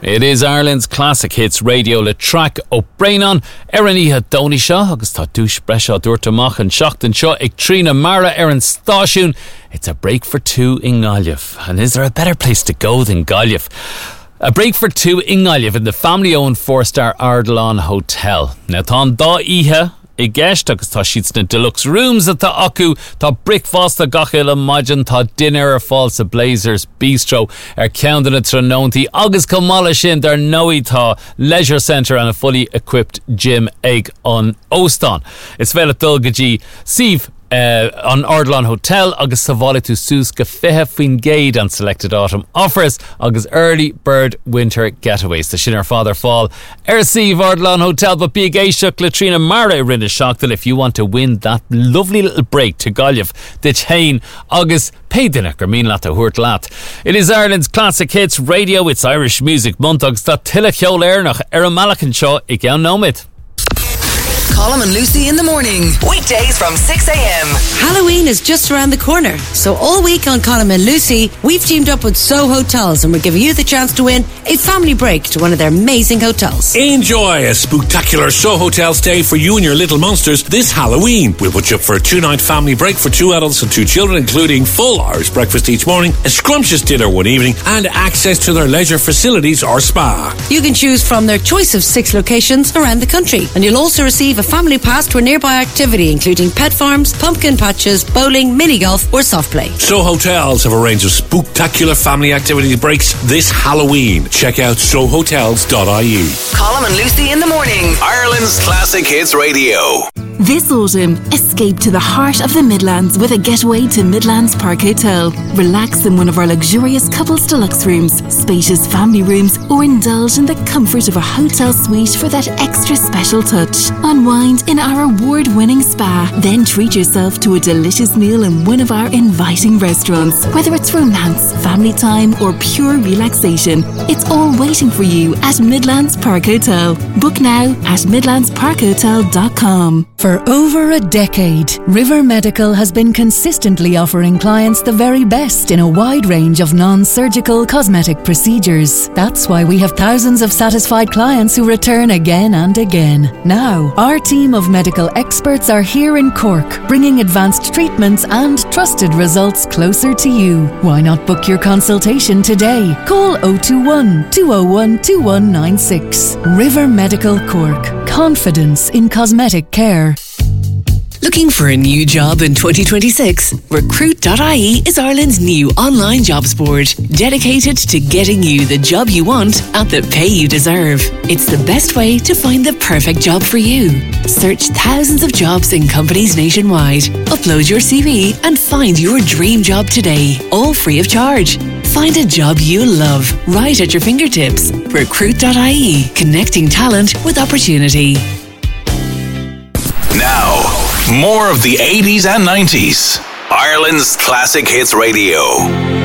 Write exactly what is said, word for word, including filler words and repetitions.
It is Ireland's classic hits radio le track o Brainon. Erin Iha Doni Shaw, agus tá dúis breisio dúirtamach an seachtain seo ag Trina Mara Erin Stáisiún. It's a break for two in Gaillimh. And is there a better place to go than Gaillimh? A break for two in Gaillimh in the family-owned four-star Ardalaun Hotel. Now, tá an dá ihe I gceist agus tá siad sna deluxe rooms atá acu, tá brickfast a gachil am maidin, tá dinner ar fáil sa Blazers Bistro ar ceann na tróntaí agus comala sin dar nóí tá leisure centre and a fully equipped gym ag an Óstán. It's féile dul go dtí Steve Uh, on Ardalaun Hotel agus sa bhaile tú sús go fiche faoin géad an selected autumn offers agus early bird winter getaways. The sin ar father fall ar Steve Ardalaun Hotel, but be a géisteach le Trina Mara rinne seachtain if you want to win that lovely little break to Gaillimh dich hain agus pay dinner gur mín leat a thuairt leat. It is Ireland's classic hits radio. It's Irish Music Month agus tá tuilleadh cheoil airnach ar a Malachan seo I ceann nómid. Colm and Lucy in the morning. Weekdays from six a.m. Halloween is just around the corner. So all week on Colm and Lucy, we've teamed up with Soho Hotels and we're giving you the chance to win a family break to one of their amazing hotels. Enjoy a spectacular Soho Hotel stay for you and your little monsters this Halloween. We'll put you up for a two-night family break for two adults and two children, including full Irish breakfast each morning, a scrumptious dinner one evening, and access to their leisure facilities or spa. You can choose from their choice of six locations around the country. And you'll also receive a family pass to a nearby activity, including pet farms, pumpkin patches, bowling, mini golf or soft play. So Hotels have a range of spectacular family activity breaks this Halloween. Check out so hotels dot I E. Colm and Lucy in the morning. Ireland's classic hits radio. This autumn, escape to the heart of the Midlands with a getaway to Midlands Park Hotel. Relax in one of our luxurious couples deluxe rooms, spacious family rooms, or indulge in the comfort of a hotel suite for that extra special touch. Unwind in our award-winning spa. Then treat yourself to a delicious meal in one of our inviting restaurants. Whether it's romance, family time, or pure relaxation, it's all waiting for you at Midlands Park Hotel. Book now at midlands park hotel dot com. For over a decade, River Medical has been consistently offering clients the very best in a wide range of non-surgical cosmetic procedures. That's why we have thousands of satisfied clients who return again and again. Now, our team of medical experts are here in Cork, bringing advanced treatments and trusted results closer to you. Why not book your consultation today? Call oh two one, two oh one, two one nine six. River Medical Cork. Confidence in cosmetic care. Looking for a new job in twenty twenty-six? recruit dot I E is Ireland's new online jobs board, dedicated to getting you the job you want at the pay you deserve. It's the best way to find the perfect job for you. Search thousands of jobs in companies nationwide. Upload your C V and find your dream job today, all free of charge. Find a job you love right at your fingertips. recruit dot I E, connecting talent with opportunity. Now, more of the eighties and nineties. Ireland's classic hits radio.